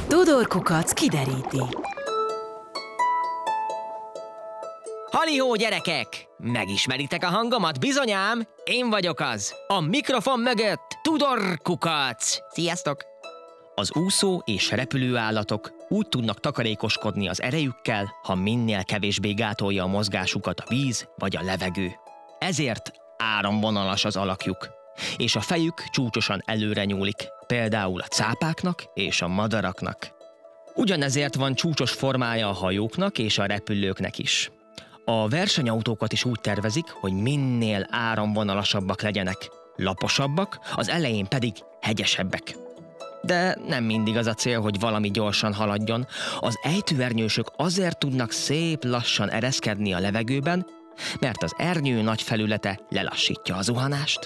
Tudor Kukac kideríti. Halihó, gyerekek! Megismeritek a hangomat, bizonyám? Én vagyok az, a mikrofon mögött, Tudor Kukac! Sziasztok! Az úszó és repülő állatok úgy tudnak takarékoskodni az erejükkel, ha minél kevésbé gátolja a mozgásukat a víz vagy a levegő. Ezért áramvonalas az alakjuk, és a fejük csúcsosan előre nyúlik, például a cápáknak és a madaraknak. Ugyanezért van csúcsos formája a hajóknak és a repülőknek is. A versenyautókat is úgy tervezik, hogy minél áramvonalasabbak legyenek, laposabbak, az elején pedig hegyesebbek. De nem mindig az a cél, hogy valami gyorsan haladjon. Az ejtőernyősök azért tudnak szép lassan ereszkedni a levegőben, mert az ernyő nagy felülete lelassítja a zuhanást.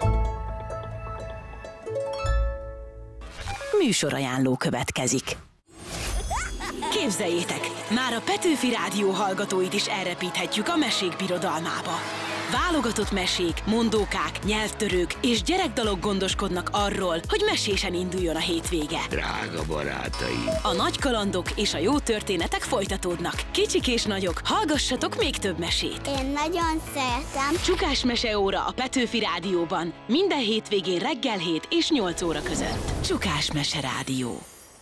Műsorajánló következik. Képzeljétek, már a Petőfi Rádió hallgatóit is elrepíthetjük a mesék birodalmába. Válogatott mesék, mondókák, nyelvtörők és gyerekdalok gondoskodnak arról, hogy mesésen induljon a hétvége. Drága barátaim! A nagy kalandok és a jó történetek folytatódnak. Kicsik és nagyok, hallgassatok még több mesét. Én nagyon szeretem. Csukás meseóra a Petőfi Rádióban. Minden hétvégén reggel 7 és 8 óra között. Csukás Mese Rádió.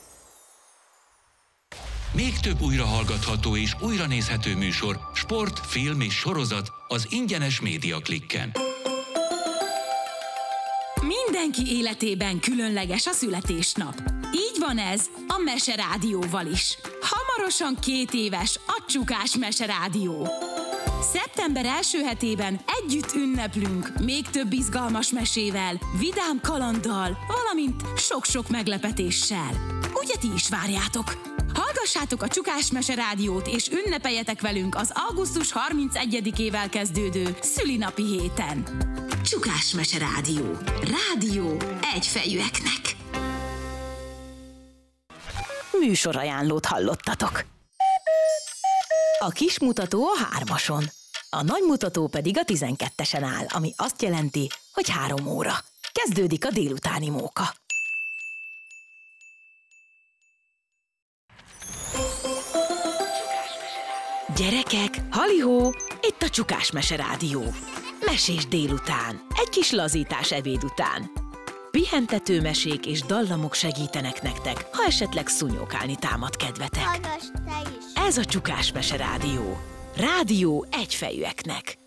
Még több újrahallgatható és újranézhető műsor, sport, film és sorozat az ingyenes Média Klikken. Mindenki életében különleges a születésnap. Így van ez a Mese Rádióval is. Hamarosan 2 éves a Csukás Mese Rádió. Szeptember első hetében együtt ünneplünk még több izgalmas mesével, vidám kalanddal, valamint sok-sok meglepetéssel. Ugye ti is várjátok? Hallgassátok a Csukás Mese Rádiót és ünnepeljetek velünk az augusztus 31-ével kezdődő szülinapi héten. Csukás Mese Rádió. Rádió egyfejűeknek. Műsorajánlót hallottatok. A kis mutató a 3-ason, a nagy mutató pedig a 12-esen áll, ami azt jelenti, hogy 3 óra. Kezdődik a délutáni móka. Gyerekek, halihó, itt a Csukás Mese Rádió. Mesés délután, egy kis lazítás ebéd után. Pihentető mesék és dallamok segítenek nektek, ha esetleg szúnyókálni támad kedvetek. Hallgass te is. Ez a Csukás Mese Rádió. Rádió egyfejűeknek.